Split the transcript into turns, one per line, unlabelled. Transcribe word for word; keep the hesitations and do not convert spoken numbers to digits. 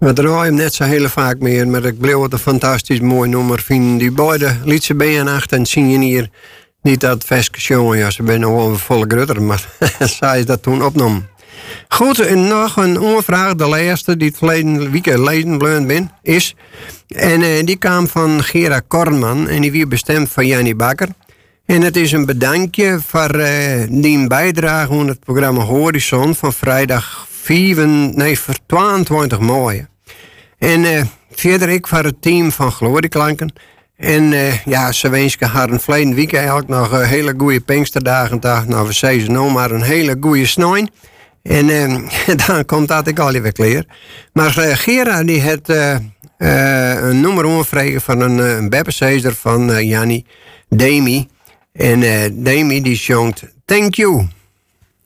We draaien hem net zo heel vaak meer, maar ik bleef het een fantastisch mooi nummer vinden. Die beide liet ze bij en achter en zien je hier niet dat vestje jongen. Ja, ze zijn nog wel een volle grutter, maar zij is dat toen opgenomen. Goed, en nog een onvraag, de laatste die het verleden weekend lezen bleun ben, is. En uh, die kwam van Gera Kornman en die werd bestemd van Jannie Bakker. En het is een bedankje voor uh, die bijdrage aan het programma Horizon van vrijdag vier, nee, voor tweeëntwintig mei. En uh, verder ik voor het team van Glorieklanken. En uh, ja, ze wensen haar een verleden weekend eigenlijk nog een hele goede Pinksterdagen. Nou, we zeggen ze nou maar een hele goede snoei. En uh, dan komt dat ik al weer klaar. Maar uh, Gera die had uh, uh, een nummer onvregen van een, uh, een beppencezer van uh, Jannie, Demi. En uh, Demi die zongt Thank You.